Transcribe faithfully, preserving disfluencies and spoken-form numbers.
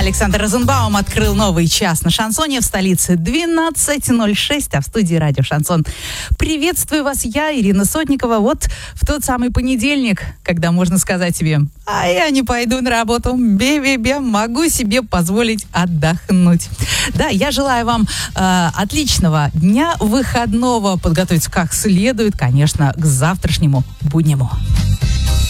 Александр Розенбаум открыл новый час на шансоне в столице двенадцать ноль шесть, а в студии радио «Шансон». Приветствую вас, я, Ирина Сотникова. Вот в тот самый понедельник, когда можно сказать себе: а я не пойду на работу, бе-бе-бе, могу себе позволить отдохнуть. Да, я желаю вам э, отличного дня выходного, подготовиться как следует, конечно, к завтрашнему буднему.